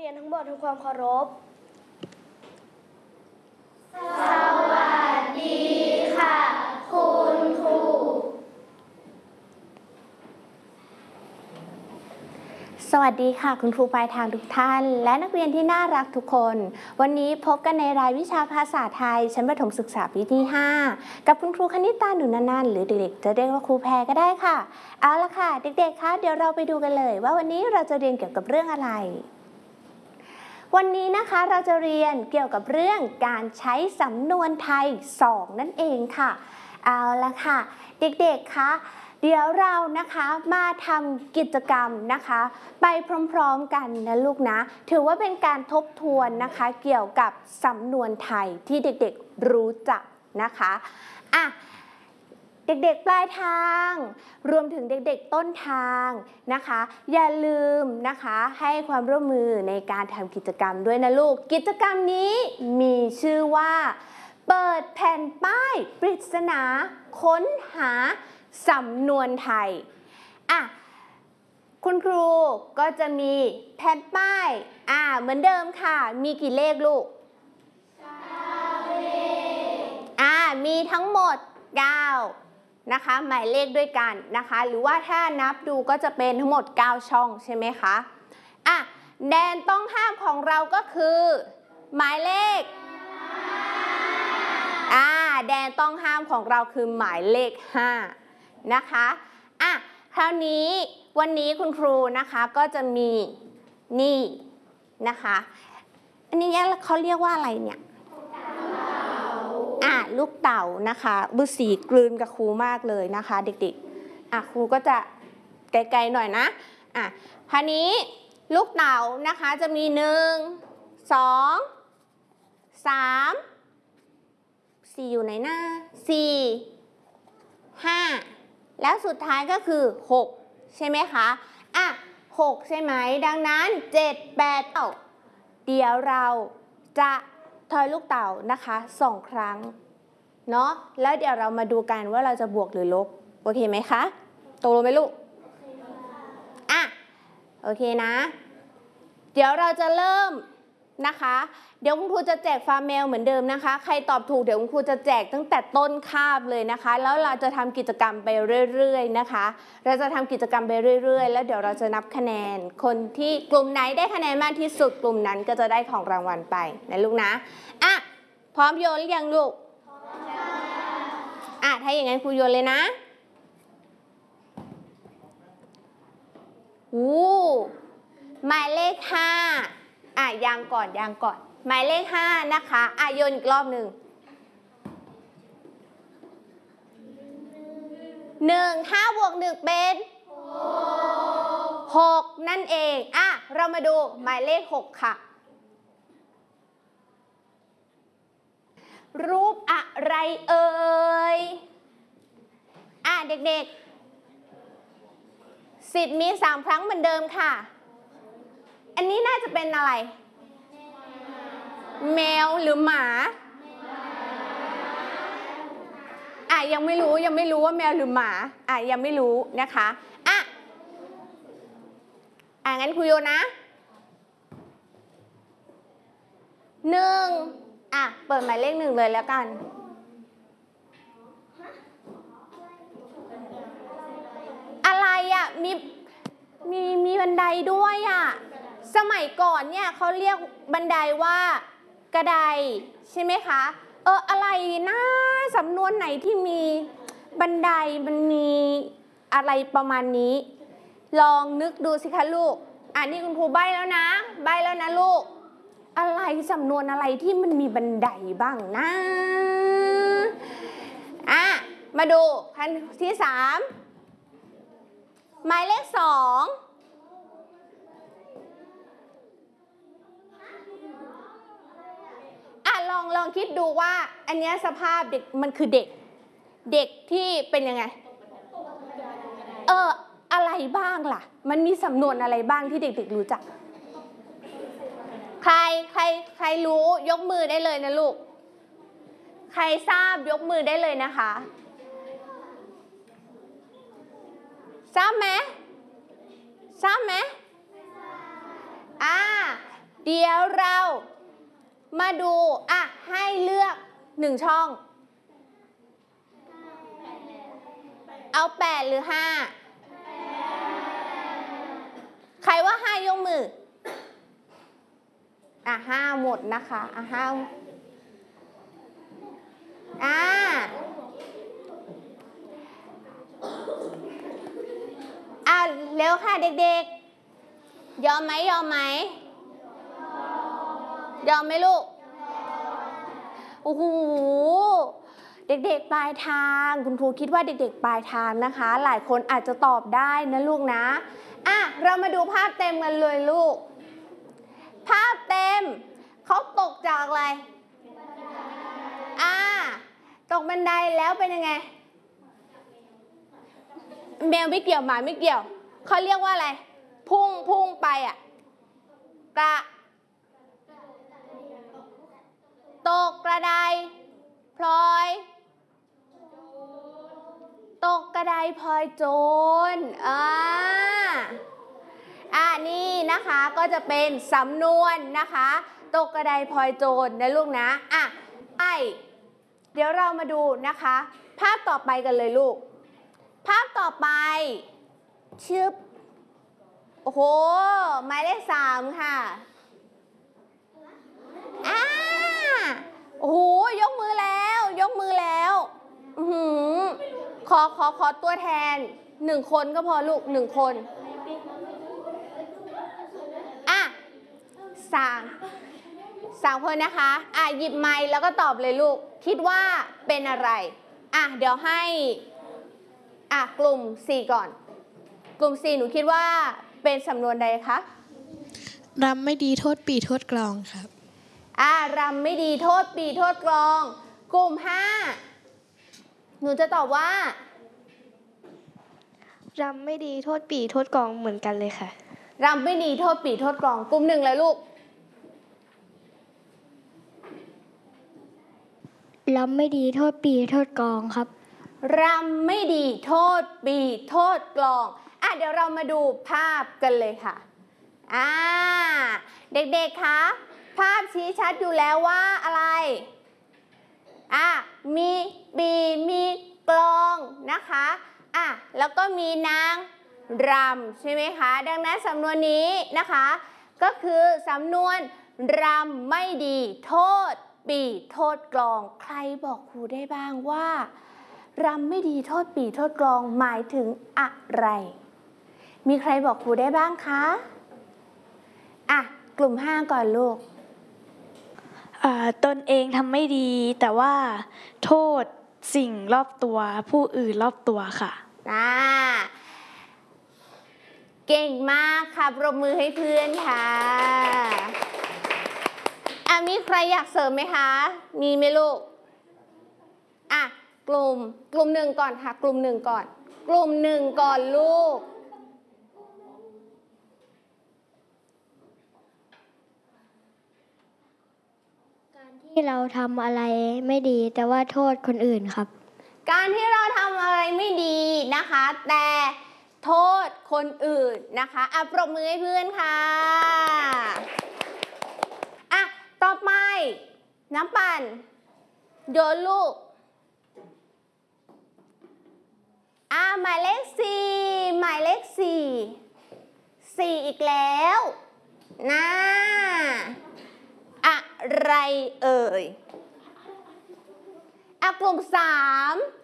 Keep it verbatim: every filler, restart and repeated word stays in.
รียนทั้งหมดทำความเคารพสวัสดีค่ะคุณครูสวัสดีค่ะคุณครูปลายทางทุกท่านและนักเรียนที่น่ารักทุกคนวันนี้พบกันในรายวิชาภาษาไทยชั้นประถมศึกษาปีที่ห้ากับคุณครูคณิตาหนูนันท์หรือเด็กๆจะเรียกว่าครูแพรก็ได้ค่ะเอาละค่ะเด็กๆคะเดี๋ยวเราไปดูกันเลยว่าวันนี้เราจะเรียนเกี่ยวกับเรื่องอะไรวันนี้นะคะเราจะเรียนเกี่ยวกับเรื่องการใช้สำนวนไทยสองนั่นเองค่ะเอาละค่ะเด็กๆคะเดี๋ยวเรานะคะมาทำกิจกรรมนะคะไปพร้อมๆกันนะลูกนะถือว่าเป็นการทบทวนนะคะเกี่ยวกับสำนวนไทยที่เด็กๆรู้จักนะคะอ่ะเด็กๆปลายทางรวมถึงเด็กๆต้นทางนะคะอย่าลืมนะคะให้ความร่วมมือในการทำกิจกรรมด้วยนะลูกกิจกรรมนี้มีชื่อว่าเปิดแผ่นป้ายปริศนาค้นหาสำนวนไทยอ่ะคุณครูก็จะมีแผ่นป้ายอ่ะเหมือนเดิมค่ะมีกี่เลขลูกเก้าเลขอ่ะมีทั้งหมดเก้านะคะหมายเลขด้วยกันนะคะหรือว่าถ้านับดูก็จะเป็นทั้งหมดเก้าช่องใช่ไหมคะอ่ะแดนต้องห้ามของเราก็คือหมายเลขอ่ะแดนต้องห้ามของเราคือหมายเลขห้านะคะอ่ะคราวนี้วันนี้คุณครูนะคะก็จะมีนี่นะคะอันนี้เขาเรียกว่าอะไรเนี่ยอ่ะลูกเต๋านะคะบุษีกลืนกับครูมากเลยนะคะเด็กๆอ่ะครูก็จะไกลๆหน่อยนะอ่ะคราวนี้ลูกเต๋านะคะจะมีหนึ่งสองสามสี่อยู่ไหนหน้าสี่ห้าแล้วสุดท้ายก็คือหกใช่ไหมคะอ่ะหกใช่ไหมดังนั้นเจ็ด แปด เก้าเดี๋ยวเราจะทอยลูกเต๋านะคะสองครั้งเนาะแล้วเดี๋ยวเรามาดูกันว่าเราจะบวกหรือลบโอเคไหมคะตกลงไหมลูกอ่ะโอเคนะเดี๋ยวเราจะเริ่มนะคะเดี๋ยวคุณครูจะแจกฟาร์มเมลเหมือนเดิมนะคะใครตอบถูกเดี๋ยวคุณครูจะแจกตั้งแต่ต้นคาบเลยนะคะแล้วเราจะทำกิจกรรมไปเรื่อยๆนะคะเราจะทำกิจกรรมไปเรื่อยๆแล้วเดี๋ยวเราจะนับคะแนนคนที่กลุ่มไหนได้คะแนนมากที่สุดกลุ่มนั้นก็จะได้ของรางวัลไปนะลูกนะอ่ะพร้อมโยนหรือยังลูกอ่ะถ้าอย่างนั้นครูโยนเลยนะอู้หมายเลขห้าอ่ะยังก่อนยังก่อนหมายเลขห้านะคะอ่ะโยนอีกรอบหนึ่งหนึ่งห้าบวกหนึ่งเป็นหกนั่นเองอ่ะเรามาดูหมายเลขหกค่ะรูปอะไรเอ่ยอ่ะเด็กๆสิทธิ์มีสามครั้งเหมือนเดิมค่ะอันนี้น่าจะเป็นอะไรแมวหรือหมาอ่ะยังไม่รู้ยังไม่รู้ว่าแมวหรือหมาอ่ะยังไม่รู้นะคะอ่ะอ่ะงั้นครูโยนนะหนึ่งอ่ะเปิดหมายเลขหนึ่งเลยแล้วกันอะไรอ่ะมีมีมีบันไดด้วยอ่ะสมัยก่อนเนี่ยเขาเรียกบันไดว่ากระไดใช่ไหมคะเอออะไรนะสำนวนไหนที่มีบันไดมันมีอะไรประมาณนี้ลองนึกดูสิคะลูกอ่ะนี่คุณครูใบ้แล้วนะใบ้แล้วนะลูกอะไรสำนวนอะไรที่มันมีบันไดบ้างนะอ่ะมาดูขั้นที่สามหมายเลขสองอ่ะลองลองคิดดูว่าอันนี้สภาพเด็กมันคือเด็กเด็กที่เป็นยังไงเอออะไรบ้างล่ะมันมีสำนวนอะไรบ้างที่เด็กๆรู้จักใครใครใครรู้ยกมือได้เลยนะลูกใครทราบยกมือได้เลยนะคะทราบไหมทราบไหมอ่าเดี๋ยวเรามาดูอ่ะให้เลือกหนึ่งช่องเอาแปดหรือห้าใครว่าห้ายกมืออ่ะห้าหมดนะคะอ่ะห้าอ่าอ่ะเร็วค่ะเด็กๆยอมไหมยอมไหมยอมไหมลูกโอ้โหเด็กๆปลายทางคุณครูคิดว่าเด็กๆปลายทางนะคะหลายคนอาจจะตอบได้นะลูกนะอ่ะเรามาดูภาพเต็มกันเลยลูกภาพเต็มเขาตกจากอะไรอ่าตกบันไดแล้วเป็นยังไงแมวไม่เกี่ยวหมาไม่เกี่ยวเขาเรียกว่าอะไรพุ่งพุ่งไปอ่ะกระตกกระไดพลอยตกกระไดพลอยโจรอ่าอ่านี่นะคะก็จะเป็นสำนวนนะคะตกกระไดพลอยโจรนะลูกนะอ่ะไปเดี๋ยวเรามาดูนะคะภาพต่อไปกันเลยลูกภาพต่อไปชึบโอ้โหหมายเลขสามค่ะอ่าโอ้โหยกมือแล้วยกมือแล้วอือหือขอขอขอตัวแทนหนึ่งคนก็พอลูกหนึ่งคนอ่ะสามสามคนนะคะอ่ะหยิบไมค์แล้วก็ตอบเลยลูกคิดว่าเป็นอะไรอ่ะเดี๋ยวให้อ่ะกลุ่มสี่ก่อนกลุ่มสี่หนูคิดว่าเป็นสำนวนใดคะรำไม่ดีโทษปีโทษกลองครับอ่ารำไม่ดีโทษปีโทษกลองกลุ่มห้าหนูจะตอบว่ารำไม่ดีโทษปีโทษกลองเหมือนกันเลยค่ะรำไม่ดีโทษปีโทษกลองกลุ่มหนึ่งเลยลูกรำไม่ดีโทษปีโทษกลองครับรำไม่ดีโทษปีโทษกลองอ่ะเดี๋ยวเรามาดูภาพกันเลยค่ะอ่าเด็กๆคะภาพชี้ชัดอยู่แล้วว่าอะไรอ่ะมีปีมีกลองนะคะอ่ะแล้วก็มีนางรำใช่ไหมคะดังนั้นสำนวนนี้นะคะก็คือสำนวนรำไม่ดีโทษปีโทษกลองใครบอกครูได้บ้างว่ารำไม่ดีโทษปีโทษกลองหมายถึงอะไรมีใครบอกครูได้บ้างคะอ่ะกลุ่มห้าก่อนลูกตนเองทำไม่ดีแต่ว่าโทษสิ่งรอบตัวผู้อื่นรอบตัวค่ะอ่าเก่งมากค่ะปรบมือให้เพื่อนค่ะอ่ะมีใครอยากเสริมไหมคะมีไหมลูกอ่ะกลุ่มกลุ่มหนึ่งก่อนค่ะกลุ่มหนึ่งก่อนกลุ่มหนึ่งก่อนลูกที่เราทำอะไรไม่ดีแต่ว่าโทษคนอื่นครับการที่เราทำอะไรไม่ดีนะคะแต่โทษคนอื่นนะคะอ่ะปรบมือให้เพื่อนค่ะอ่ะต่อไปน้ำปั่นโยนลูกอ่ะหมายเลขสี่หมายเลขสี่สี่อีกแล้วนะอะไรเอ่ยอ่ะกลุ่มสาม